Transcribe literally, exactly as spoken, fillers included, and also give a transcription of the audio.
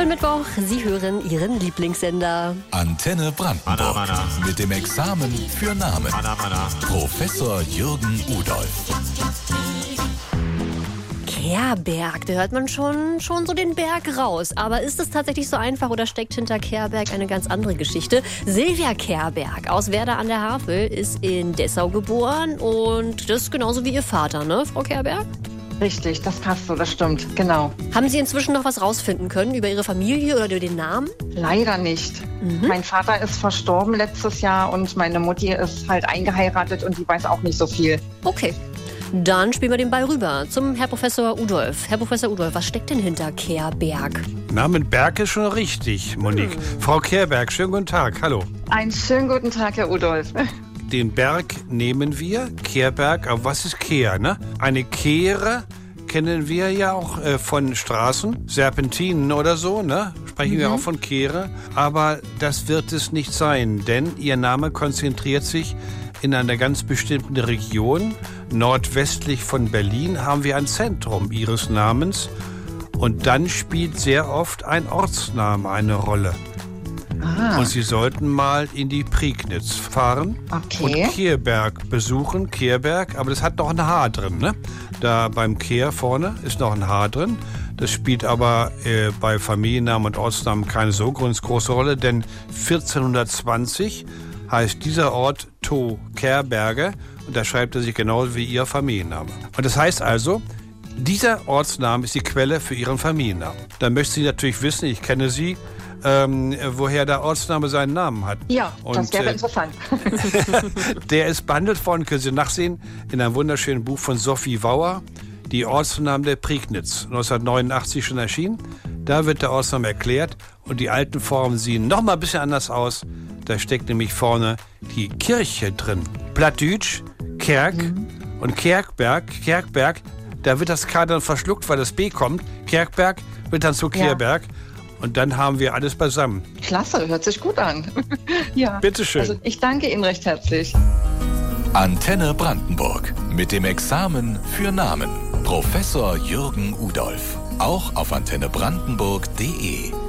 Schönen Mittwoch, Sie hören Ihren Lieblingssender. Antenne Brandenburg. Mana, mana. Mit dem Examen für Namen. Mana, mana. Professor Jürgen Udolf. Kerberg, da hört man schon, schon so den Berg raus. Aber ist es tatsächlich so einfach oder steckt hinter Kerberg eine ganz andere Geschichte? Silvia Kerberg aus Werder an der Havel ist in Dessau geboren und das ist genauso wie ihr Vater, ne, Frau Kerberg? Richtig, das passt so, das stimmt, genau. Haben Sie inzwischen noch was rausfinden können über Ihre Familie oder über den Namen? Leider nicht. Mhm. Mein Vater ist verstorben letztes Jahr und meine Mutti ist halt eingeheiratet und die weiß auch nicht so viel. Okay. Dann spielen wir den Ball rüber zum Herr Professor Udolf. Herr Professor Udolf, was steckt denn hinter Kerberg? Namen Berg ist schon richtig, Monique. Hm. Frau Kerberg, schönen guten Tag, hallo. Einen schönen guten Tag, Herr Udolf. Den Berg nehmen wir, Kerberg, aber was ist Kehr, ne? Eine Kehre kennen wir ja auch äh, von Straßen, Serpentinen oder so, ne? Sprechen mhm. wir auch von Kehre. Aber das wird es nicht sein, denn Ihr Name konzentriert sich in einer ganz bestimmten Region. Nordwestlich von Berlin haben wir ein Zentrum Ihres Namens. Und dann spielt sehr oft ein Ortsname eine Rolle. Ah. Und Sie sollten mal in die Prignitz fahren okay. und Kerberg besuchen. Kerberg, aber das hat noch ein H drin, ne? Da beim Kehr vorne ist noch ein H drin. Das spielt aber äh, bei Familiennamen und Ortsnamen keine so große Rolle, denn vierzehnhundertzwanzig heißt dieser Ort To Kerberge und da schreibt er sich genauso wie Ihr Familienname. Und das heißt also, dieser Ortsname ist die Quelle für Ihren Familiennamen. Dann möchten Sie natürlich wissen, ich kenne Sie, ähm, woher der Ortsname seinen Namen hat. Ja, und, das wäre äh, interessant. Der ist behandelt worden, können Sie nachsehen, in einem wunderschönen Buch von Sophie Wauer, die Ortsnamen der Prignitz, neunzehnhundertneunundachtzig schon erschienen. Da wird der Ortsname erklärt und die alten Formen sehen noch mal ein bisschen anders aus. Da steckt nämlich vorne die Kirche drin. Plattdeutsch, Kerk mhm. und Kerkberg, Kerkberg, da wird das K dann verschluckt, weil das B kommt. Kerkberg wird dann zu Kerberg. Ja. Und dann haben wir alles beisammen. Klasse, hört sich gut an. Ja. Bitteschön. Also ich danke Ihnen recht herzlich. Antenne Brandenburg. Mit dem Examen für Namen. Professor Jürgen Udolf. Auch auf antenne brandenburg punkt de.